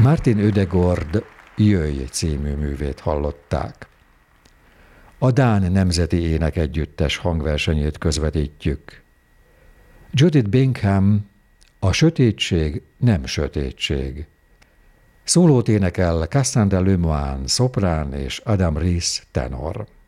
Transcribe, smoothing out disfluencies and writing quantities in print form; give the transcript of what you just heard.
Martin Ödegård Jöjj című művét hallották. A Dán Nemzeti Énekegyüttes hangversenyét közvetítjük. Judith Bingham A sötétség nem sötétség. Szólót énekel Cassandra Lemoine szoprán és Adam Rees tenor.